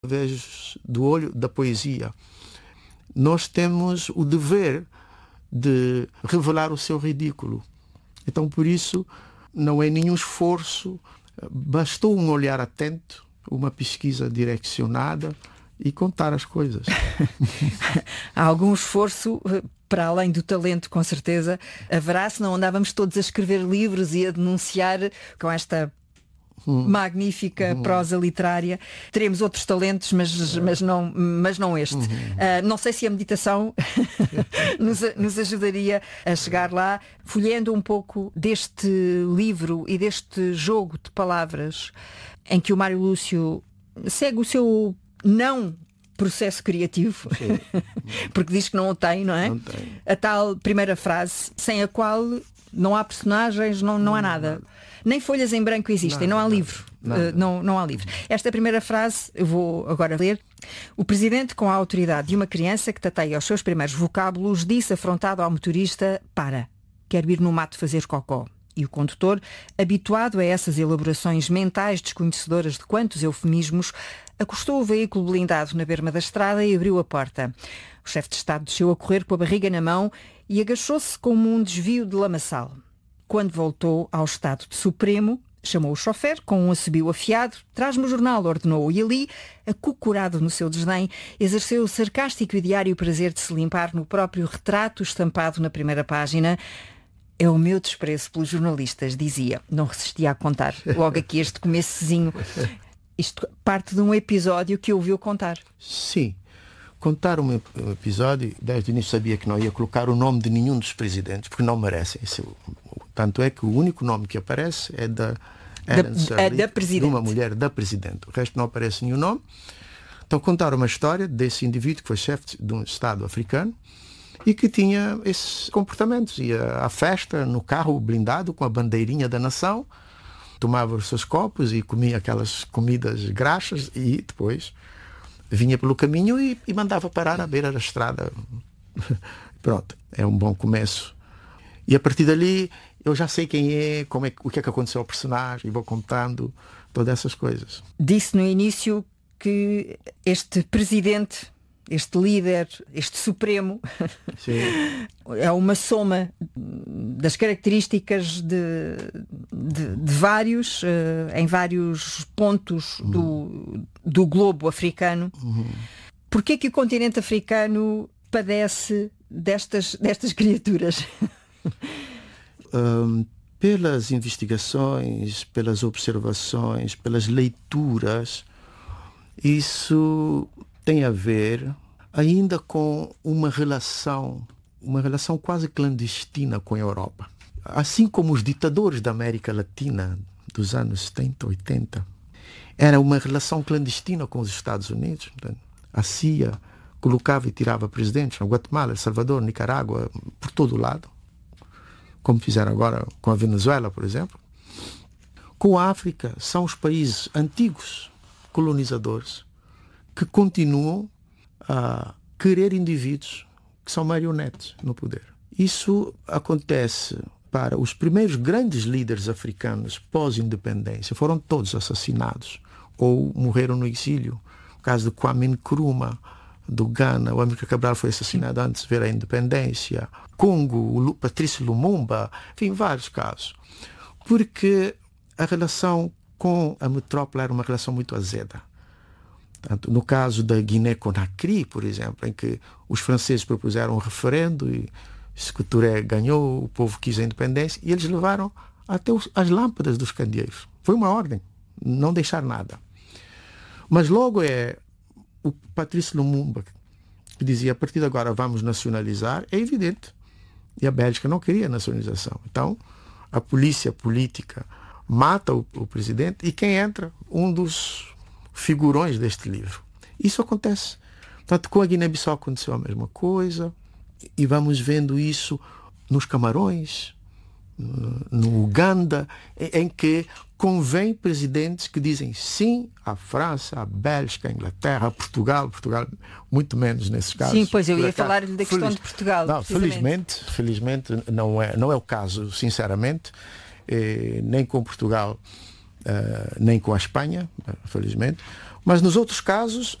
através do olho da poesia. Nós temos o dever de revelar o seu ridículo. Então, por isso, não é nenhum esforço, bastou um olhar atento, uma pesquisa direcionada e contar as coisas. Há algum esforço, para além do talento, com certeza, haverá, se não andávamos todos a escrever livros e a denunciar com esta magnífica prosa literária. Teremos outros talentos, mas não este. Não sei se a meditação nos ajudaria a chegar lá. Folheando um pouco deste livro e deste jogo de palavras em que o Mário Lúcio segue o seu não processo criativo, porque diz que não o tem, não é? Não tem. A tal primeira frase, sem a qual não há personagens, não há nada. Nem folhas em branco existem, não há livro. Não há livro. Esta primeira frase, eu vou agora ler. O presidente, com a autoridade de uma criança que tateia os seus primeiros vocábulos, disse afrontado ao motorista: para, quero ir no mato fazer cocó. E o condutor, habituado a essas elaborações mentais desconhecedoras de quantos eufemismos, acostou o veículo blindado na berma da estrada e abriu a porta. O chefe de Estado desceu a correr com a barriga na mão e agachou-se como um desvio de lamaçal. Quando voltou ao estado de supremo, chamou o chofer com um assobio afiado: traz-me o jornal, ordenou, e ali, acocorado no seu desdém, exerceu o sarcástico e diário prazer de se limpar no próprio retrato estampado na primeira página. É o meu desprezo pelos jornalistas, dizia. Não resistia a contar logo aqui este começozinho. Isto parte de um episódio que ouviu contar. Sim. Contar um episódio, desde o início sabia que não ia colocar o nome de nenhum dos presidentes, porque não merecem. Tanto é que o único nome que aparece é da presidente. De uma mulher da presidente. O resto não aparece nenhum nome. Então contar uma história desse indivíduo que foi chefe de um Estado africano e que tinha esses comportamentos. Ia à festa, no carro blindado, com a bandeirinha da nação, tomava os seus copos e comia aquelas comidas graxas e depois vinha pelo caminho e mandava parar à beira da estrada. Pronto, é um bom começo. E a partir dali eu já sei quem é, o que é que aconteceu ao personagem, e vou contando todas essas coisas. Disse no início que este presidente, este líder, este supremo, sim, é uma soma das características de vários, em vários pontos do globo africano. Porquê que o continente africano padece destas criaturas? Pelas investigações, pelas observações, pelas leituras, isso tem a ver ainda com uma relação quase clandestina com a Europa. Assim como os ditadores da América Latina dos anos 70, 80, era uma relação clandestina com os Estados Unidos. A CIA colocava e tirava presidentes na Guatemala, El Salvador, Nicarágua, por todo lado, como fizeram agora com a Venezuela, por exemplo. Com a África, são os países antigos colonizadores que continuam a querer indivíduos que são marionetes no poder. Isso acontece para os primeiros grandes líderes africanos pós-independência. Foram todos assassinados ou morreram no exílio. O caso de Kwame Nkrumah, do Ghana, o Amílcar Cabral foi assassinado antes de ver a independência. Congo, o Patrício Lumumba, enfim, vários casos. Porque a relação com a metrópole era uma relação muito azeda. Tanto no caso da Guiné-Conakry, por exemplo, em que os franceses propuseram um referendo e Sékou Touré ganhou, o povo quis a independência, e eles levaram até as lâmpadas dos candeeiros. Foi uma ordem, não deixar nada. Mas logo é o Patrício Lumumba que dizia: a partir de agora vamos nacionalizar. É evidente. E a Bélgica não queria nacionalização. Então, a polícia política mata o presidente e quem entra? Um dos figurões deste livro. Isso acontece. Portanto, com a Guiné-Bissau aconteceu a mesma coisa e vamos vendo isso nos Camarões, no Uganda, em que convém presidentes que dizem sim à França, à Bélgica, à Inglaterra, a Portugal muito menos nesses casos. Sim, pois eu ia falar-lhe da questão de Portugal. Não, felizmente não é o caso, sinceramente, nem com Portugal, nem com a Espanha, felizmente. Mas nos outros casos